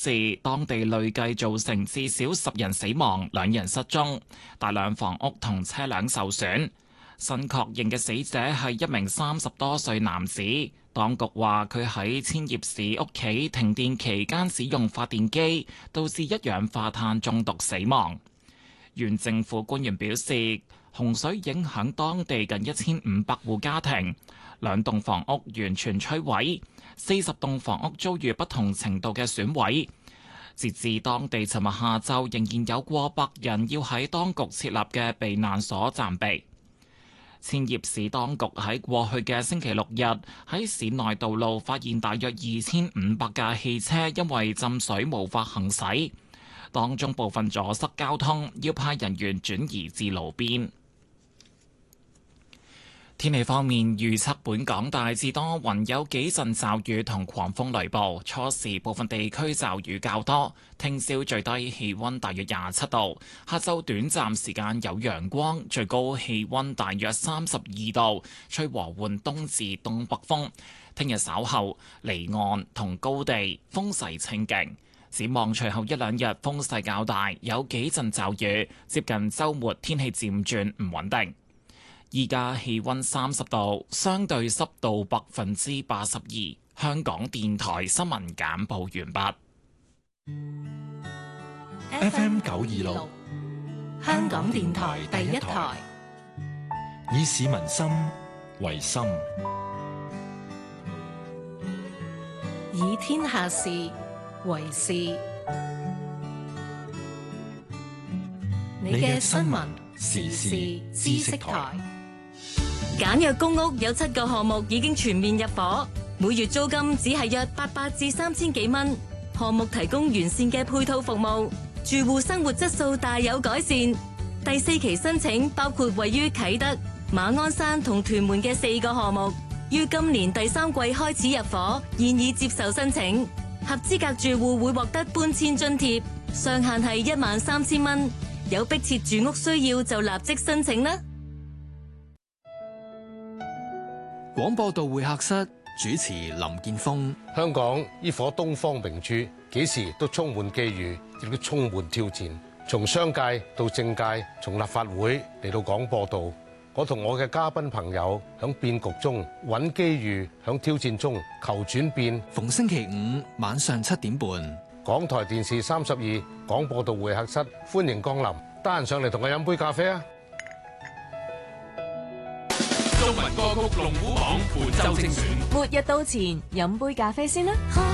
示，當地累計造成至少10人死亡、2人失蹤，大量房屋同車輛受損。新確認嘅死者係一名30多歲男子，當局話佢喺千葉市屋企停電期間使用發電機，導致一氧化碳中毒死亡。縣政府官員表示，洪水影響當地近1500戶家庭，2棟房屋完全摧毀，40棟房屋遭遇不同程度嘅損毀。截至當地尋日下晝，仍然有過百人要喺當局設立嘅避難所暫避。千葉市當局喺過去嘅星期六日喺市內道路發現大約2500架汽車因為浸水無法行駛，當中部分阻塞交通，要派人員轉移至路邊。天氣方面，預測本港大致多雲，有幾陣驟雨同狂風雷暴，初時部分地區驟雨較多。聽朝最低氣溫大約27度，下晝短暫時間有陽光，最高氣溫大約32度，吹和緩東至東北風。聽日稍後離岸同高地風勢清勁，展望隨後一兩日風勢較大，有幾陣驟雨，接近週末天氣漸轉唔穩定。依家氣溫30度，相對濕度82%。香港電台新聞簡報完畢。 FM 926，香港電台第一台，以市民心為心， 以天下事為事。你嘅新聞時事知識台。 簡約公屋有7個項目已經全面入伙，每月租金只係約800至3000幾蚊。項目提供完善嘅配套服務，住戶生活質素大有改善。第4期申請包括位於啟德、馬鞍山同屯門嘅4個項目，於今年第3季開始入伙，現已接受申請。合資格住戶會獲得搬遷津貼，上限係13000蚊。有迫切住屋需要就立即申請啦。 廣播道會客室主持林健鋒。 香港呢顆東方明珠，幾時都充滿機遇，亦都充滿挑戰。從商界到政界，從立法會嚟到廣播道，我同我嘅嘉賓朋友響變局中揾機遇，響挑戰中求轉變。 逢星期5晚上7點半， 港台電視32廣播道會客室，歡迎光臨。得閒上嚟同我飲杯咖啡啊！ 中文歌曲龍虎榜本周精選， 末日到前，飲杯咖啡先啦。